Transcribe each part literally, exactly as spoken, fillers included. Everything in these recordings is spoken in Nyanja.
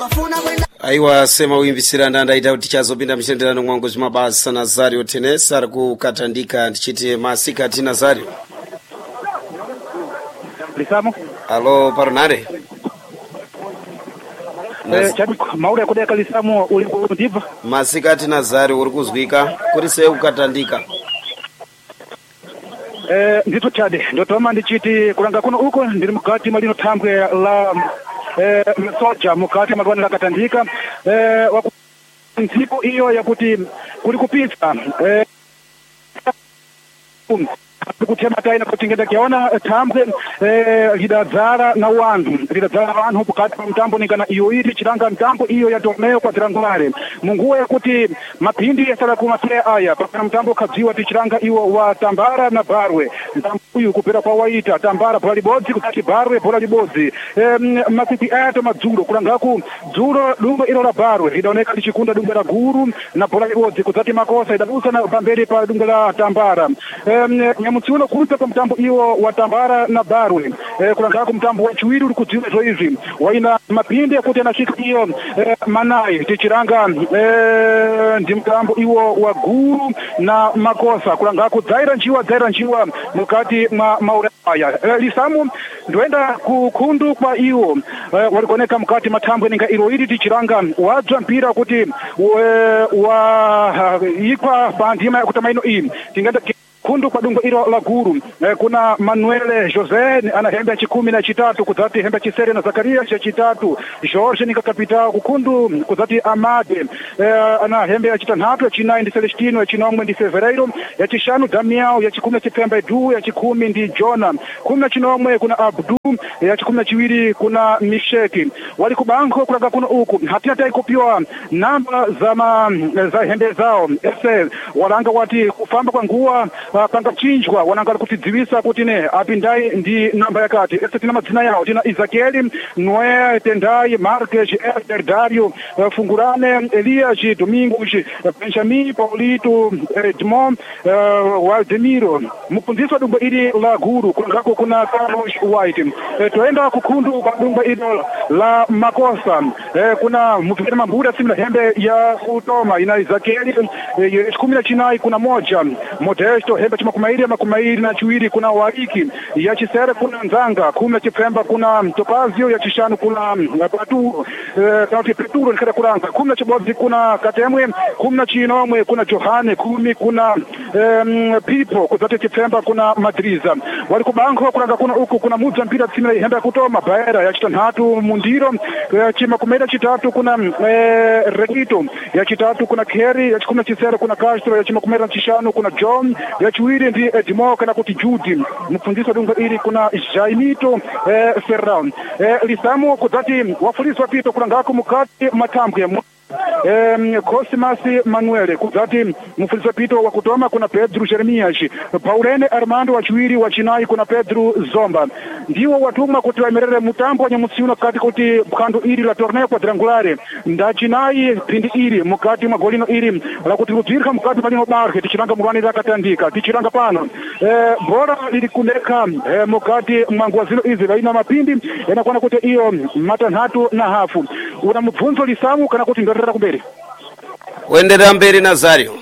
aiwa sema uimbisira ndandaita kuti chazopinda mchenderano mwangu zvimabasa Nazario Tenesa ari kukatandika ndichiti masikati Nazario. Lisamo. Alo Parnare. Eh chabi maura kudeka Lisamo uli kundiva. Masikati Nazario uri kuzwika kuri sei kukatandika. Eh ndito chade ndotoma ndichiti kuranga kuno uko ndiri mukati malino thambwe la eh soja mukati magwana la katandika eh ndipo hiyo ya kuti kuli kupita eh um. Kutema taina kutingenda kiona thambwe eh lidadzara na wantu lidadzara vanhu pokati pa mtambo ningana iyo iti chiranga mtambo iyo ya torneo kwa tirangulare munguwa yakuti mapindi yasala ku masaya aya pa mtambo kadziwa tichiranga iwo wa Tambara na Barwe mtambo uyu kupera kwa waita Tambara bola libodzi kutati Barwe bola libodzi eh masiti ato madzulo kulangaku dzulo dumba ilo la Barwe lidaoneka lichikunda dumba la Guru na bola libodzi kutati makosa idabusa na pambele pa dumba la Tambara eh mutsuno kuruta kwa mtambo iwo wa Tambara na Barwe eh kulangako mtambo wa chiwiri uri kudziwa zo izvi waina mapinde kuti anashika iyo eh, manai tichiranga eh ndi mtambo iwo wa Guru na makosa kulangako dzaira njiwa dzaira njiwa mukati mwa mauraya eh, Lisamu ndoenda kukundu kwa iwo eh, walikoneka mukati matambo ninga ilo ili tichiranga wadzwa mpira kuti wa uh, ikwa pandima ya kutamaino iyi tingenda kundu kwa dungo ilo la Guru eh, kuna Manuele Jose ana hembe chikumi na chitatu kuzati hembe chisere na Zakaria cha chitatu George nika kapitao kukundu kuzati Amade eh, ana hembe ya chitanhatu ya china ndi Celestino ya chinomwe ndi Fevereiro ya chishanu Damiao ya chikumi na chipembe du ya chikumi ndi Jona kumi na chinomwe kuna Abdu ya chikumi na chiwiri kuna Misheki wali kubanko kulaga kuna uku hatia tai kupiwa namba za ma, za hembe zao ese walanga wati kufamba kwa nguwa panga chinjwa wanangala kuti dziwisa kuti ne apindai ndi namba yakati ese tina madzina yawo tina Izakieli Noe Tendai Marques Elder Dario Fungurane Elias Domingos Benjamin Paulito Edmond uh, Waldemiro mupunziswa dumba ili la Guru kulangako kuna Carlos White e, tuenda kukundu kwa dumba ili la makosa e, kuna mufikiri mambuda simla hembe ya kutoma ina Izakieli e, kumi na chinai kuna moja Modesto hembe chima kumairi makumairi na chiwiri kuna Wariki ya chisere kuna Nzanga kumi na chipemba kuna Topazio ya chishanu kuna Patu e, kauti Peturo nikada kuranza kumi na chibozi kuna Katemwe kumi na chinomwe kuna Johane kumi kuna um, Pipo kuzati chipemba kuna Madriza wali kubanko kuna kuna uku kuna muza mpira simila hembe kutoma Baera ya chitanhatu Mundiro ya chima kumairi chitatu kuna e, Regito ya chitatu kuna Kerry ya chikumi na chisere kuna Castro ya chima kumairi chishanu kuna John ya chiwiri ndi Edmo kana kuti Judy mfundiswa dunga ili kuna Jaimito eh, Ferran eh, Lisamu kuzati wafuliswa pito kulangako mukati matambu ya Um, Cosmas Manuele kuzati mfulisa pito wa kutoma kuna Pedro Jeremias Paulene Armando wa chiwiri wa chinai kuna Pedro Zomba ndiwo watuma kuti wamerere mutambo wa musiuna kati kuti kando ili la torneo quadrangulare nda chinai pindi ili mukati magolino ili la kuti rudzirika mukati malino barke tichiranga murwani la katandika tichiranga pano eh, bora ili kuneka eh, mukati mangwa zino izi vaina mapindi yanakwana kuti iyo matanhatu na hafu una mubvunzo Lisamu kana kuti ndarara kumberi wendera mberi Nazario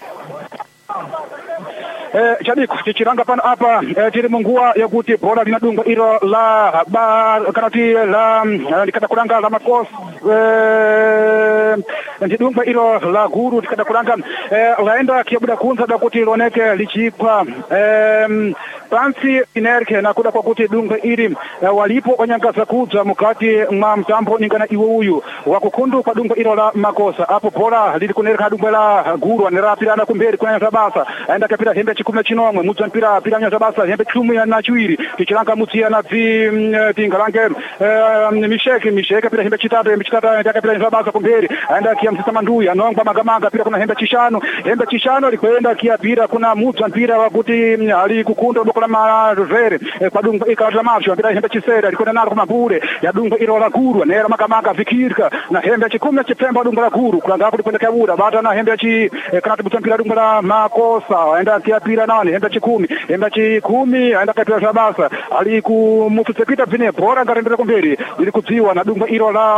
eh chadiko tichiranga pano apa eh, tiri munguwa yakuti bora linadunga ilo la ba kanati la likada kulanga la makosa eh ndidunga ilo la Guru likada kulanga eh, laenda kiabuda kunza da kuti loneke lichikwa eh pansi inerke na kuda kwa kuti dunga ili eh, walipo onyangaza kudza mukati mwa mtambo ningana iwo uyu wakukundu kwa dunga ilo la makosa apo bora lili kunereka dunga la Guru anerapirana kumberi kuna basa aenda kapira hembe chikumi na chinomwe mudza mpira pira nyoza basa hembe chumi na chiwiri tichiranga mutsiya na dzi tingalange uh, misheke misheke pira hembe chitatu hembe chitatu aenda kapira nyoza basa kumberi aenda kia msisa manduya anongwa magamanga pira kuna hembe chishano hembe chishano likwenda kia pira kuna mudza mpira wakuti ali kukunda boko la marvere eh, kwa dunga ikadla macho pira hembe chisera likwenda nalo kuma bure ya dunga ilo la Guru nera magamanga vikirka na hembe chikumi na chipemba dunga la Guru kulanga kuti kwenda kabura bata na hembe chi eh, kana tubutsa mpira dunga la makosa aenda kia pira nane hembe chikumi hembe chikumi aenda kapira zabasa ali kumufutse pita vine bora ngarendera kumberi ili kudziwa na dunga ilo la ma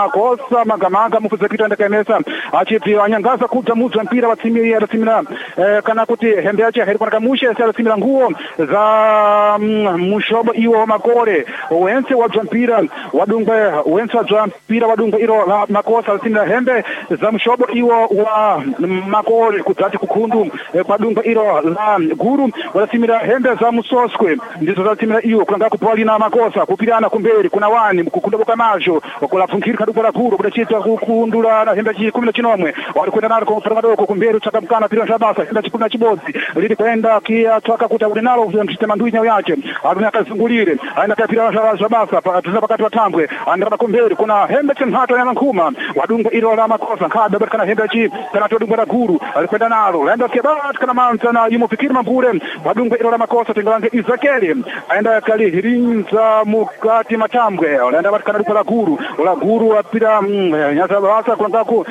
makosa magamanga mufuze pita ndakemesa achipi anyangaza kuja mudza mpira watsimira ratsimira eh, kana kuti hembe yache heri kwanaka mushe ratsimira nguo za mm, mushobo iwo makore wense wadzwa mpira wadungwe wense wadzwa mpira wadungwe iro la makosa ratsimira hembe za mushobo iwo wa makore kudzati kukhundu eh, kwadungwe iro la guru ratsimira hembe za musoswe ndizo ratsimira iwo kanga kupalina makosa kupirana kumberi kuna wani kukundoboka majo kulapfunkira kadupa la guru kudachita kukundula na hembe kumi na chinomwe walikwenda nalo kwa mfano madoko kumberi utaka mkana pira shabasa hembe chikumi na chibodzi lili kwenda kia twaka kuta uli nalo msitema ndui nyao yake aduna kazungulire aina kia pira shabasa tuna pakati watambwe andaba kumberi kuna hembe chenhato ya nkuma wadunga ilo la makosa kada bati kana hembe chi kana tudunga la guru alikwenda nalo lenda kia bat kana mantana yumo fikiri mambure wadunga ilo la makosa tingalange izakeli aenda kali hirinza mukati matambwe lenda bati kana dupa la guru la guru apira nyasa basa kwa ngaku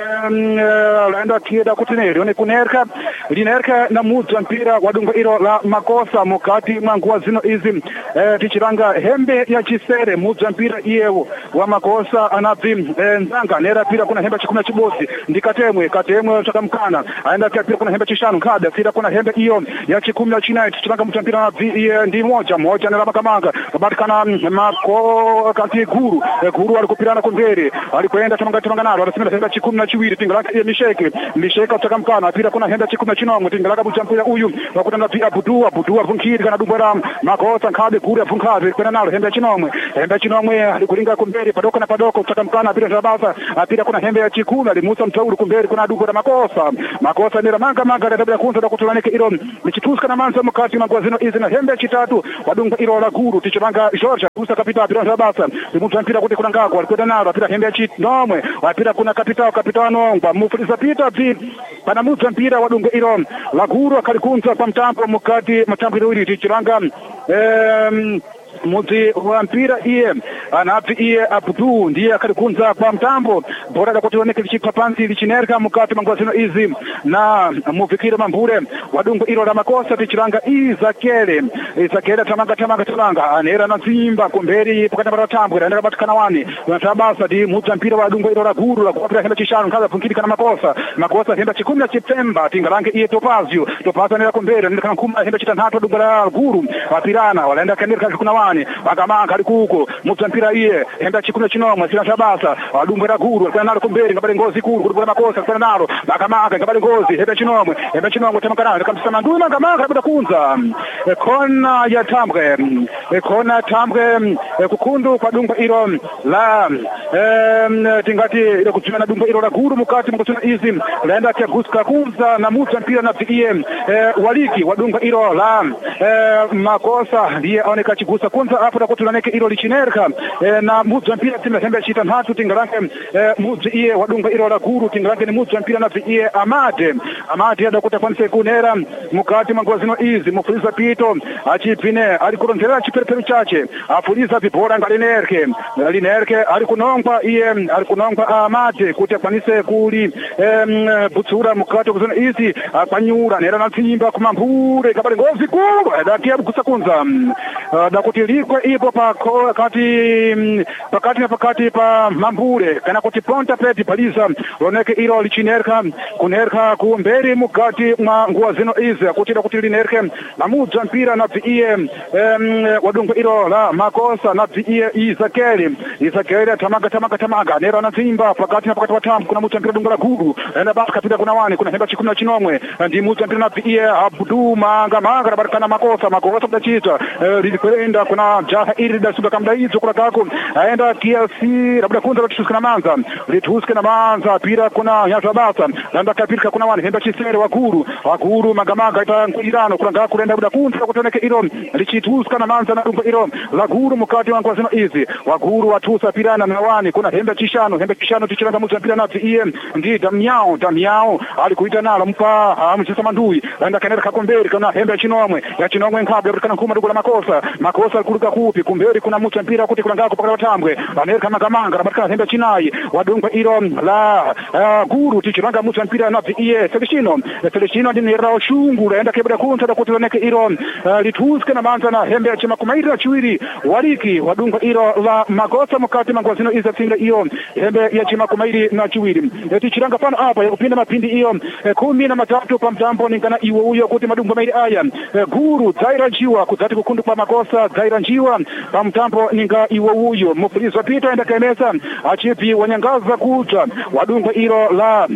lenda kieda kutineri one kunerka linerka na mudza mpira wadunga ilo la makosa mukati mwanguwa zino izi eh, tichiranga hembe ya chisere mudza mpira iyewo wa makosa anapi eh, nzanga nera pira kuna hembe chikumi na chibosi ndikatemwe katemwe chakamkana aenda kia pira kuna hembe chishanu kada pira kuna hembe iyo ya chikumi na chinayi tichiranga mudza mpira iye ndi moja moja nera makamanga kabatikana mako kati guru eh, guru alikupirana kumberi alikwenda chamanga chamanga nalo alisimira hembe chikumi na chiwiri tingalaka iye misheke misheke chakamkana pira kuna hembe chikumi na chinomwe tingalaka mudza mpira uyu wakutana pia budua budua vunkiri kana dumbera makosa nkade guru vunkade kwenda nalo hembe chinomwe hembe chinomwe alikulinga kumberi padoko na padoko chakamkana pira shabasa pira kuna hembe ya chikumi alimusa mtauru kumberi kuna dumbera makosa makosa nira manga manga dabla kunza da kutulanike iro nichituska na manza mukati magwazino izi na hembe chitatu wadunga iro la guru tichiranga George kusa kapita pira shabasa limuta mpira kuti kuna ngako alikwenda nalo pira hembe ya chinomwe pira kuna kapitao kapitano ngwa mufuriza pita pi pana mudza mpira wadunga iro la guru akalikunza kwa mtambo mukati matambo iri tichiranga um, mudzi wa mpira iye anapi iye Abdu ndiye akalikunza kwa mtambo bora da kuti oneke lichipha pansi lichinerka mukati mangwazino izi na mufikira mambure wadunga ilo la makosa tichiranga izakele izakele tamanga tamanga tamanga anera na zimba kumberi pakati pa tambo anera batikana wani tabasa di mudza mpira wadunga ilo la guru la kupira hembe chishanu kaza funkiri kana makosa makosa hembe chikumi na chipemba tingalange iye Topazio Topazio anera kumberi anera kana kuma hembe chitanhatu dunga la guru wapirana walaenda kanera kuna wani wakamanga alikuko mudza mpira iye hembe chikumi chinomwe sina shabasa wadumbera guru kana nalo kumberi ngabale ngozi kuru kuri makosa kana nalo wakamanga ngabale ngozi hembe chinomwe hembe chinomwe tamakana kamsana nduma ngamanga kabida kunza kona ya tambwe kona tambwe kukundu kwa dunga ilo la tingati ile kutumia na dunga ilo la guru mukati mkutuna izi laenda kia guska kunza na mudza mpira na iye waliki wadunga ilo la makosa ndiye aoneka chigusa kunza hapo da kutulaneke ilo lichinerka e, na mudza mpira timu hembe chita nhatu tingalanke e, mudzi iye wadunga ilo la guru tingalanke ni mudza mpira na iye Amade Amade ada kutafanise kunera mukati mangwazino izi mufuliza pito achipine alikuronzera chipereperu chache afuliza vibora ngalinerke linerke alikunongwa iye alikunongwa Amade kuti afanise kuli e, butsura mukati kuzino izi apanyura nera na tsimba kumambure kabale ngozi kuru adakia bukusa kunza da kuti liko ipo pakati pakati na pakati pa mambure kana kuti ponta peti paliza loneke ilo lichinerka kunerka kumberi mukati mwa nguwa zino izi kuti kuti linerke na mudza mpira na iye um, wadunga ilo la makosa na iye Izakeli Izakeli tamaga tamaga tamaga nera na zimba pakati na pakati watambu kuna mudza mpira dunga la guru enda baka kapita kuna wani kuna hemba chikumi na chinomwe ndi mudza mpira na iye Abdu manga manga na barikana makosa makosa kudachita uh, lilikwenda kuna jaha iri da suba kamda hizo kula kako aenda kiasi labda kunza lituske na manza lituske na manza pira kuna nyasa basa landa kapirika kuna wani hemba chisere wakuru wakuru magamaga ita nkulirano kula kako lenda labda kunza kutoneke ilo lichituska na manza na dumba ilo laguru mukati wangu wazino izi wakuru watusa pirana na wani kuna hemba chishano hemba chishano tichiranga mudza mpira nati iye ndi damiao damiao alikuita nalo mpa amchisa mandui landa kanera kakomberi kuna hemba chinomwe ya chinomwe nkabla kana kuma dugula makosa makosa kuluka kupi kumberi kuna mucha mpira kuti kulangako pakala watambwe anereka magamanga rabatika hembe chinayi wadungwa iro la uh, guru tichiranga mucha mpira na iye Celestino Celestino ndinera shungu raenda kebda kunta da kuti loneke iro uh, lituske na manza na hembe chima kumaira chiwiri waliki wadungwa iro la magosa mukati mangwazino iza tinga iyo hembe ya chima kumairi na chiwiri tichiranga pano apa ya kupinda mapindi iyo eh, kumi na matatu pa mtambo ningana iwo uyo kuti madungwa mairi aya eh, guru zaira njiwa kuzati kukundu kwa magosa zaira njiwa pa mtambo ninga iwo uyo mufurizo pita enda kaemesa achipi wanyangaza kuta wadungwa iro la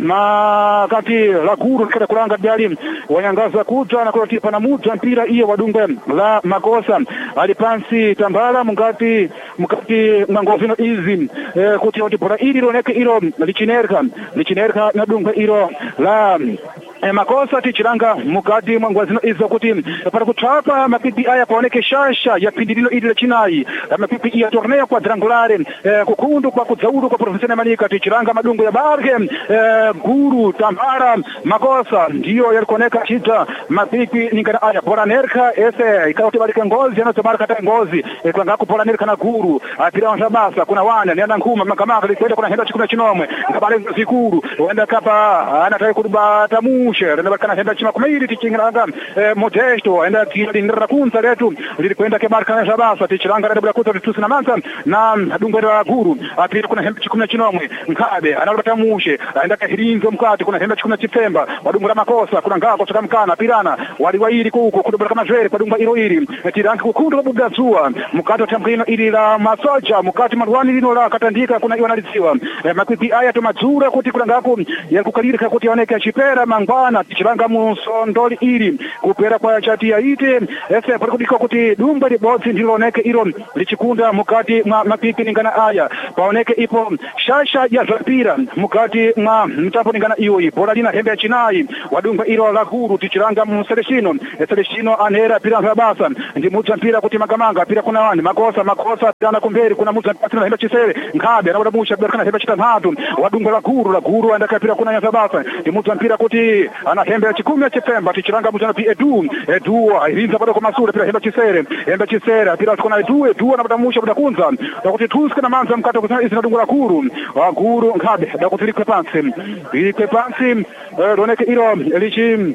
makati la guru kada kulanga biali wanyangaza kuta na kulati pana muta mpira iyo wadungwa la magosa alipansi tambala mungati mungati mangozino izi eh, kuti wati pora iri loneke iro lichinerka lichinerka na dungwa iro la E makosa tichiranga mukati mwangwazino izo kuti para kutrapa mapipi aya paoneke shasha ya pindililo ili la chinayi mapipi iya torneo quadrangolare eh, kukundu kwa kudzauru kwa profesione manika tichiranga madungu ya barge eh, guru tambara makosa ndiyo yalikuoneka chita mapipi ningana aya pora nerka ese ikawa tibalika ngozi yana tomara kata ngozi eh, kwa ngaku pora nerka na guru apira wantabasa kuna wana niana nkuma makamaka likwenda kuna henda chikuna chinomwe ngabale zikuru wenda kapa anataka kudubata mu na bakana henda chima kumairi tichinganga eh, modesto enda tiri nrakunza letu lilikwenda ke barka na basa tichiranga rabula kuto tusi na manza na dungo la guru apira kuna hembe chikumi chinomwe nkabe analobata mushe enda ka hirinzo mkati kuna hembe chikumi chipemba wadungo la makosa kuna ngako toka mkana pirana waliwairi kuko kudobla kama jere padunga iro iri tirangi kukundu kubudazua mkato tamkino iri la masoja mkati marwani lino la katandika kuna iwanaliziwa eh, makipi aya to mazura kuti kuna ngako yakukalirika kuti oneka chipera mangwa na tichiranga musondoli iri kupera kwa chati ya ite ese parikudika kuti dumba libodzi ndiloneke iro lichikunda mukati mwa mapipi ningana aya paoneke ipo shasha ya zapira mukati mwa mtambo ningana ioi bola lina hembe ya chinayi wadumba iro la guru tichiranga museleshino Celestino anera pira za basa ndi muta mpira kuti magamanga pira kuna wani makosa makosa tana kumberi kuna muta mpira hembe chisere nkabe na wadamusha berkana hembe chitanhatu wadumba la guru la guru andaka pira kuna nyaza basa ndi muta mpira kuti ana hembe ya chikumi ya chipemba tichiranga mutana pi edu edu irinza bado kwa masura pira hembe chisere hembe chisere pira kuna edu edu na wadamusha wadakunza na kuti tuske na manza mkato kusana isi na dungu la guru wa guru nkabe na kuti likwe pansi likwe pansi loneke iro lichi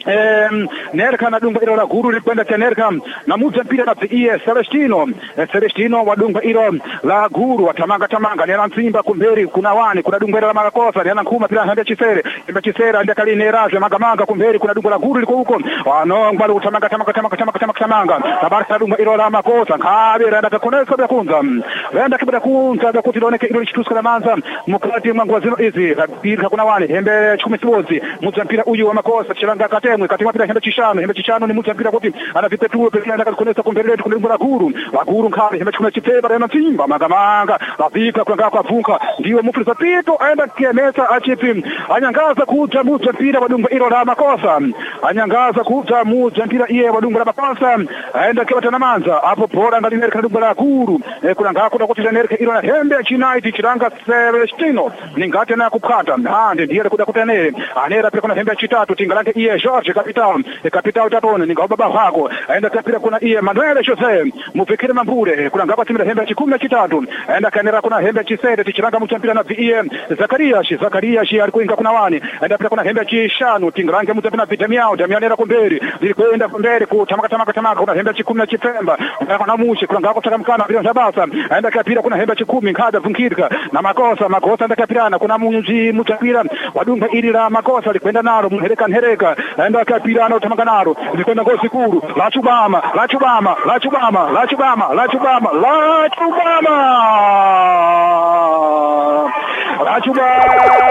Um, nerka na dunga iro la guru likwenda cha nerka na muza mpira na iye Celestino eh, Celestino wadunga iro la guru watamanga tamanga ni anansimba kumberi kuna wani kuna dunga iro la makosa ni anankuma pila hende chisere hende chisere ande kali neraje magamanga kumberi kuna dunga la guru liko huko wano mbali utamanga tamanga tamanga tamanga tamanga tamanga na barka dunga iro la makosa kabe renda kakonesa bya kunza renda kibada kunza da kuti loneke iro lichituska na manza mukati mwangu wazino izi pira kuna wani hembe chukumi sibozi muza mpira uyu wa makosa chilanga kate kati mapira hembe chishano hembe chishano ni muta mpira kuti anavipetua pekina ndaka kunesa kumbeletu kulimba la guru la guru nkale hembe chukuna chiteba na timba magamanga la vika kwa ngako afunka ndiyo mufrisa pito aenda kiemesa achipi anyangaza kuta muta mpira wadunga iro la makosa anyangaza kuta muta mpira iye wadunga la makosa aenda kibata na manza hapo pora ngali nereka dunga la guru e kuna ngako na kuti nereka iro na hembe chinaiti chiranga Celestino ningate na kupata hande ndiye kuda kutanere anera pia kuna hembe chitatu tingalante iye George Capital e Capital tatone ninga baba wako aenda kapira kuna iye Manuel Jose mufikire mambure kuna ngapa timira hembe chikumi na chitatu aenda kanera kuna hembe chisede tichiranga mutampira na iye Zakaria shi Zakaria shi alikuinga kuna wani aenda pia kuna hembe chishanu tingarange mutampira vitamiao damianera kumberi lilikwenda kumberi kutamaka tamaka tamaka kuna hembe chikumi na chipemba kuna mushi kuna ngako taka mkana bila sabasa aenda kapira kuna hembe chikumi nkada funkirika na makosa makosa aenda kapirana kuna munji mutampira wadunga ili la makosa likwenda naro mhereka nhereka aenda kapirana utamanganaro likwenda ngozi kuru la chubama la chubama la chubama la chubama la chubama la chubama la chubama